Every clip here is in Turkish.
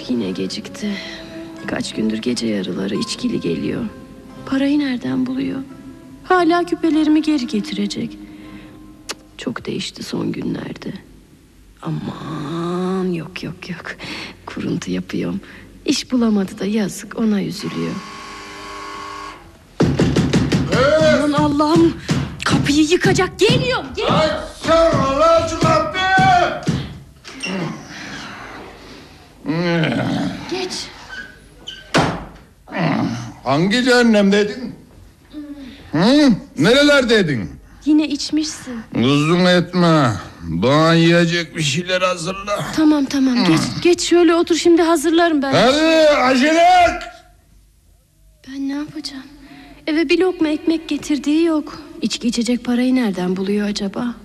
Yine gecikti. Kaç gündür gece yarıları içkili geliyor. Parayı nereden buluyor? Hala küpelerimi geri getirecek. Cık, çok değişti son günlerde. Aman yok. Kuruntu yapıyorum. İş bulamadı da yazık, ona üzülüyor. Aman Allah'ım, kapıyı yıkacak, geliyorum. Açsana lan şu kapıyı! Geç. Hangi cehennemdeydin? Nerelerdeydin? Yine içmişsin. Uzun etme. Bana yiyecek bir şeyler hazırla. Tamam geç şöyle otur, şimdi hazırlarım ben. Hadi acele et! Ben ne yapacağım? Eve bir lokma ekmek getirdiği yok. İçki içecek parayı nereden buluyor acaba?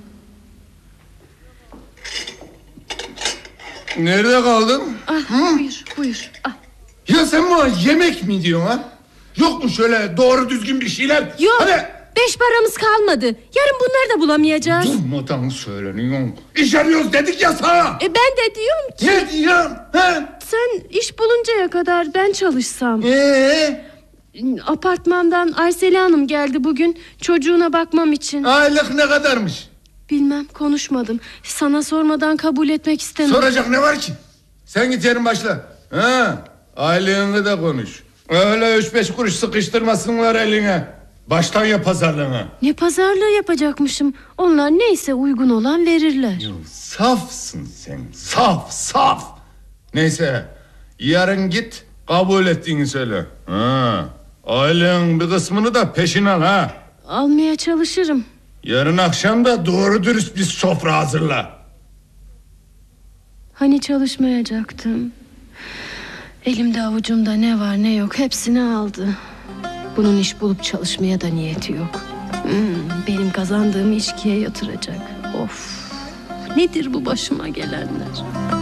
Nerede kaldın? Buyur. Ah. Ya sen bana yemek mi diyorsun ha? Yok mu şöyle doğru düzgün bir şeyler? Yok. Hadi. 5 paramız kalmadı. Yarın bunları da bulamayacağız. Durmadan söyleniyorsun. İş arıyoruz dedik ya sana. Ben de diyorum ki... Ne diyorsun? Sen iş buluncaya kadar ben çalışsam. Apartmandan Aysel Hanım geldi bugün, çocuğuna bakmam için. Aylık ne kadarmış? Bilmem, konuşmadım. Sana sormadan kabul etmek istemem. Soracak ne var ki? Sen git yarın başla. Aylığını da konuş. Öyle 3-5 kuruş sıkıştırmasınlar eline. Baştan yap pazarlığını. Ne pazarlığı yapacakmışım? Onlar neyse uygun olan verirler. Safsın sen, saf. Neyse, yarın git kabul ettiğini söyle. Ailenin bir kısmını da peşin al ha. Almaya çalışırım. Yarın akşam da doğru dürüst bir sofra hazırla. Hani çalışmayacaktım. Elimde avucumda ne var ne yok hepsini aldı. Bunun iş bulup çalışmaya da niyeti yok. Benim kazandığımı içkiye yatıracak. Of, nedir bu başıma gelenler?